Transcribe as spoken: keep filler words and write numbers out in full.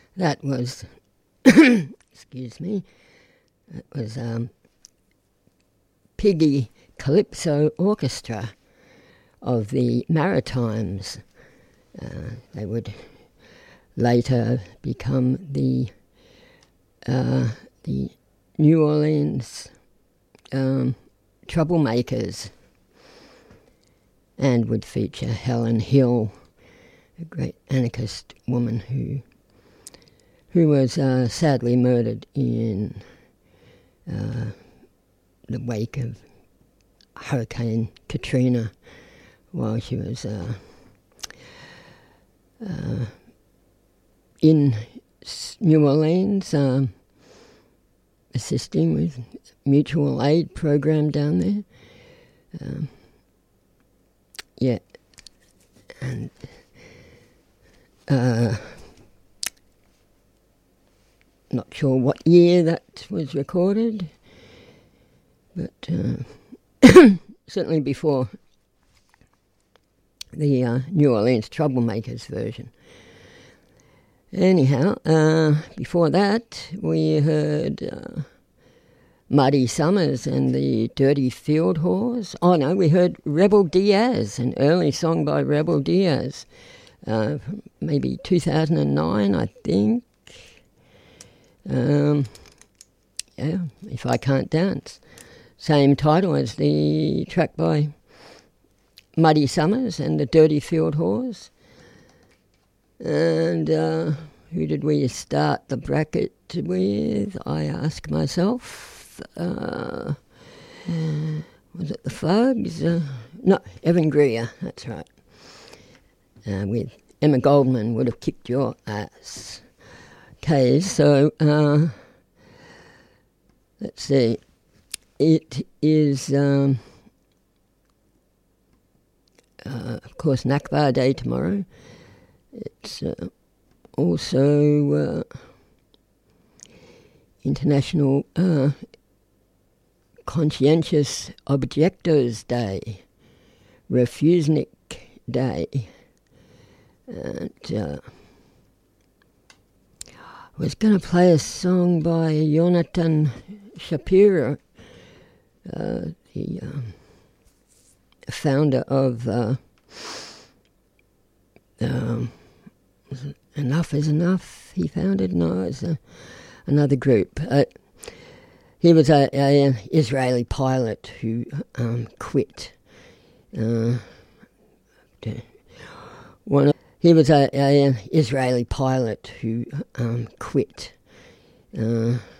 that was, excuse me, that was um, Piggy Calypso Orchestra of the Maritimes. Uh, they would later become the uh, the New Orleans um, Troublemakers, and would feature Helen Hill, a great anarchist woman who who was uh, sadly murdered in uh, the wake of Hurricane Katrina while she was uh, uh, in New Orleans, um, assisting with mutual aid program down there. Um, yeah, and uh, not sure what year that was recorded, but uh, certainly before the uh, New Orleans Troublemakers version. Anyhow, uh, before that, we heard uh, Muddy Summers and the Dirty Field Horse. Oh no, we heard Rebel Diaz, an early song by Rebel Diaz, uh, maybe two thousand nine, I think. Um, yeah, If I Can't Dance. Same title as the track by Muddy Summers and the Dirty Field Horse. And uh, who did we start the bracket with? I ask myself. Uh, was it the Fugs? Uh, no, Evan Greer, that's right. Uh, with Emma Goldman, Would Have Kicked Your Ass. Okay, so uh, let's see. It is, um, uh, of course, Nakba Day tomorrow. It's uh, also uh, International uh, Conscientious Objectors Day, Refusnik Day, and uh, I was going to play a song by Jonathan Shapiro, uh, the um, founder of uh, um, was it Enough is Enough, he founded? No, it's a, another group. Uh, he was an Israeli pilot who um, quit. Uh, one of, he was an Israeli pilot who um, quit. Uh,